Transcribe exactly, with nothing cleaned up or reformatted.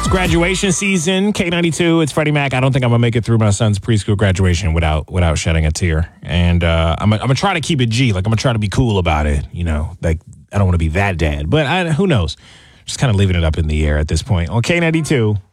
Graduation season, K ninety-two. It's Freddie Mac. I don't think I'm gonna make it through my son's preschool graduation without without shedding a tear. And uh, I'm I'm gonna try to keep it G. Like I'm gonna try to be cool about it. You know, like I don't want to be that dad, but I, who knows? Just kind of leaving it up in the air at this point. On K ninety-two,